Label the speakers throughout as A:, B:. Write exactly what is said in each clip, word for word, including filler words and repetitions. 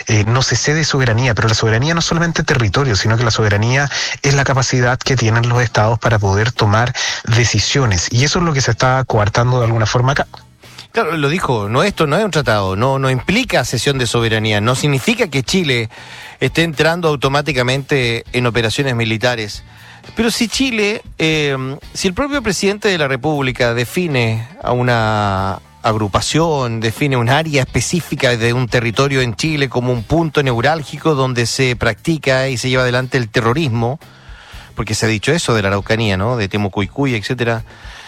A: eh, no se cede soberanía, pero la soberanía no es solamente territorio, sino que la soberanía es la capacidad que tienen los estados para poder tomar decisiones, y eso es lo que se está coartando de alguna forma acá.
B: Claro, lo dijo, no, esto no es un tratado, no, no implica cesión de soberanía, no significa que Chile esté entrando automáticamente en operaciones militares. Pero si Chile, eh, si el propio presidente de la República define a una agrupación, define un área específica de un territorio en Chile como un punto neurálgico donde se practica y se lleva adelante el terrorismo, porque se ha dicho eso de la Araucanía, ¿no?, de Temucuicui, etcétera.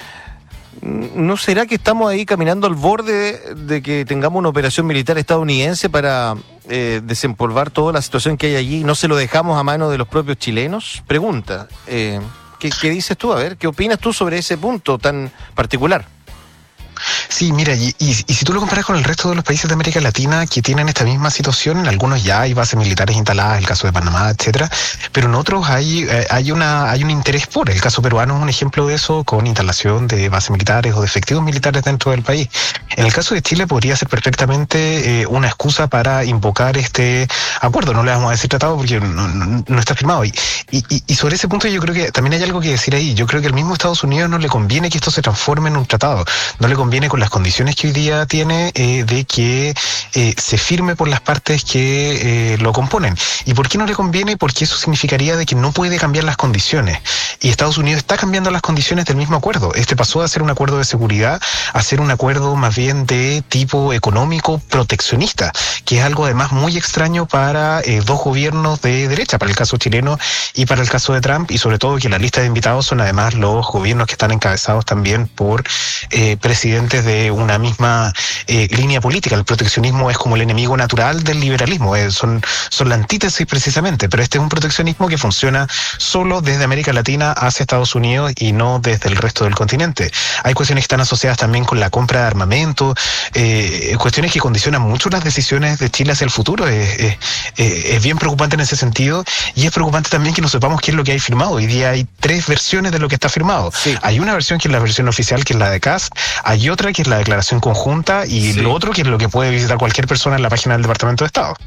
B: ¿No será que estamos ahí caminando al borde de que tengamos una operación militar estadounidense para eh, desempolvar toda la situación que hay allí y no se lo dejamos a mano de los propios chilenos? Pregunta. Eh, ¿qué, ¿Qué dices tú? A ver, ¿qué opinas tú sobre ese punto tan particular?
A: Sí, mira, y, y, y si tú lo comparas con el resto de los países de América Latina que tienen esta misma situación, en algunos ya hay bases militares instaladas, el caso de Panamá, etcétera, pero en otros hay eh, hay una hay un interés por. El caso peruano es un ejemplo de eso, con instalación de bases militares o de efectivos militares dentro del país. En el caso de Chile podría ser perfectamente eh, una excusa para invocar este acuerdo. No le vamos a decir tratado porque no, no, no está firmado. Y, y, y sobre ese punto yo creo que también hay algo que decir ahí. Yo creo que al mismo Estados Unidos no le conviene que esto se transforme en un tratado. No le conviene con las condiciones que hoy día tiene eh, de que eh, se firme por las partes que eh, lo componen. ¿Y por qué no le conviene? Porque eso significaría de que no puede cambiar las condiciones. Y Estados Unidos está cambiando las condiciones del mismo acuerdo. Este pasó a ser un acuerdo de seguridad a ser un acuerdo más bien de tipo económico proteccionista, que es algo además muy extraño para eh, dos gobiernos de derecha, para el caso chileno y para el caso de Trump, y sobre todo que la lista de invitados son además los gobiernos que están encabezados también por eh, presidentes de una misma eh, línea política. El proteccionismo es como el enemigo natural del liberalismo, eh, son, son la antítesis precisamente, pero este es un proteccionismo que funciona solo desde América Latina hacia Estados Unidos y no desde el resto del continente. Hay cuestiones que están asociadas también con la compra de armamento, eh, cuestiones que condicionan mucho las decisiones de Chile hacia el futuro. Es, es, es bien preocupante en ese sentido, y es preocupante también que no sepamos qué es lo que hay firmado. Hoy día hay tres versiones de lo que está firmado. Sí. Hay una versión que es la versión oficial, que es la de C A S, hay otra que es la declaración conjunta, y sí, lo otro que es lo que puede visitar cualquier persona en la página del Departamento de Estado.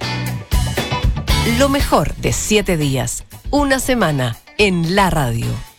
C: Lo mejor de siete días, una semana en la radio.